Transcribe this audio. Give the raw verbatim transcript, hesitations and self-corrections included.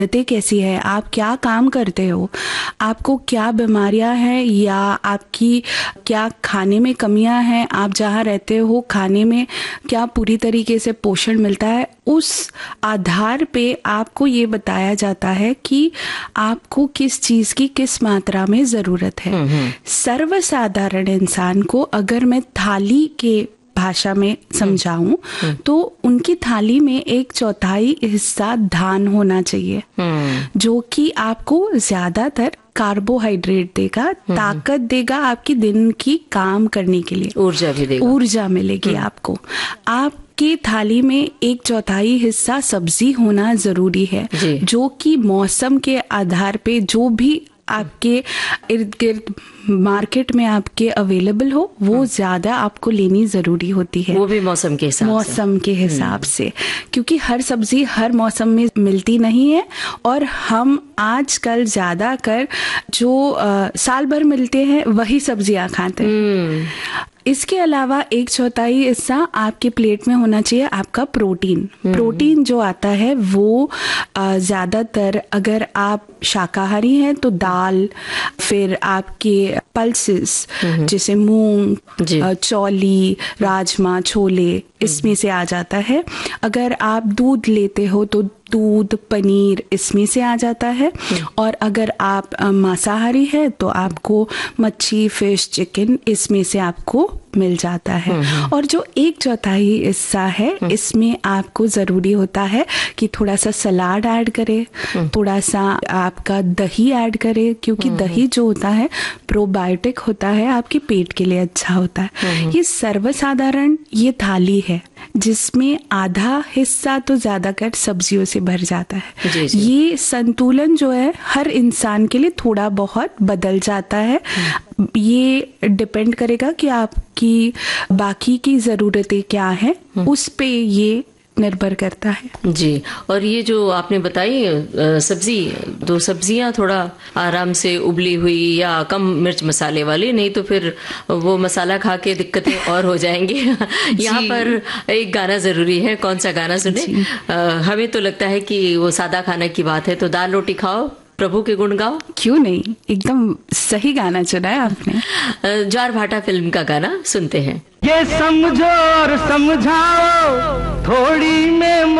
आदतें कैसी है, आप क्या काम करते हो, आपको क्या बीमारियां हैं या आपकी क्या खाने में कमियां हैं, आप जहाँ रहते हो खाने में क्या पूरी तरीके से पोषण मिलता है, उस आधार पे आपको ये बताया जाता है कि आपको किस चीज़ की किस मात्रा में ज़रूरत है। सर्वसाधारण इंसान को अगर मैं थाली के भाषा में समझाऊं तो उनकी थाली में एक चौथाई हिस्सा धान होना चाहिए, जो कि आपको ज्यादातर कार्बोहाइड्रेट देगा, ताकत देगा, आपकी दिन की काम करने के लिए ऊर्जा भी देगा, ऊर्जा मिलेगी आपको। आप की थाली में एक चौथाई हिस्सा सब्जी होना जरूरी है, जो कि मौसम के आधार पे जो भी आपके इर्द गिर्द मार्केट में आपके अवेलेबल हो वो ज्यादा आपको लेनी जरूरी होती है, वो भी मौसम के हिसाब मौसम के हिसाब से, क्योंकि हर सब्जी हर मौसम में मिलती नहीं है। और हम आजकल ज्यादा कर जो आ, साल भर मिलते हैं वही सब्जियां खाते हैं। इसके अलावा एक चौथाई हिस्सा आपके प्लेट में होना चाहिए आपका प्रोटीन। प्रोटीन जो आता है वो ज़्यादातर अगर आप शाकाहारी हैं तो दाल, फिर आपके पल्सेस जैसे मूंग, चौली, राजमा, छोले, इसमें से आ जाता है। अगर आप दूध लेते हो तो दूध, पनीर इसमें से आ जाता है। और अगर आप मांसाहारी है तो आपको मच्छी, फिश, चिकन इसमें से आपको मिल जाता है। और जो एक चौथाई हिस्सा है इसमें आपको ज़रूरी होता है कि थोड़ा सा सलाद ऐड करें, थोड़ा सा आपका दही ऐड करें, क्योंकि दही जो होता है प्रोबायोटिक होता है, आपके पेट के लिए अच्छा होता है। ये सर्वसाधारण ये थाली है जिसमें आधा हिस्सा तो ज़्यादातर सब्जियों से भर जाता है। जी जी। ये संतुलन जो है हर इंसान के लिए थोड़ा बहुत बदल जाता है। ये डिपेंड करेगा कि आपकी बाकी की ज़रूरतें क्या हैं, उस पे ये निर्भर करता है। जी। और ये जो आपने बताई सब्जी, दो सब्जियां थोड़ा आराम से उबली हुई या कम मिर्च मसाले वाली, नहीं तो फिर वो मसाला खा के दिक्कतें और हो जाएंगी। यहाँ पर एक गाना जरूरी है, कौन सा गाना सुने? आ, हमें तो लगता है कि वो सादा खाना की बात है, तो दाल रोटी खाओ, प्रभु के गुण गाओ। क्यों नहीं, एकदम सही गाना चुना है आपने। ज्वार भाटा फिल्म का गाना सुनते हैं। ये समझो और समझाओ थोड़ी में